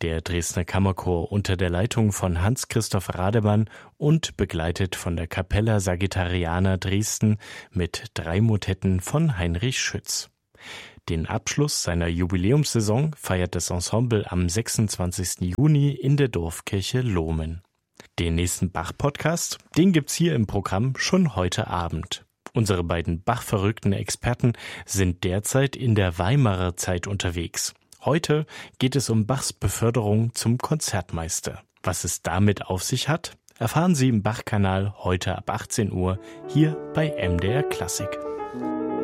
Der Dresdner Kammerchor unter der Leitung von Hans-Christoph Rademann und begleitet von der Capella Sagittariana Dresden mit 3 Motetten von Heinrich Schütz. Den Abschluss seiner Jubiläumssaison feiert das Ensemble am 26. Juni in der Dorfkirche Lohmen. Den nächsten Bach-Podcast, den gibt's hier im Programm schon heute Abend. Unsere beiden Bach-verrückten Experten sind derzeit in der Weimarer Zeit unterwegs. Heute geht es um Bachs Beförderung zum Konzertmeister. Was es damit auf sich hat, erfahren Sie im Bach-Kanal heute ab 18 Uhr hier bei MDR Klassik.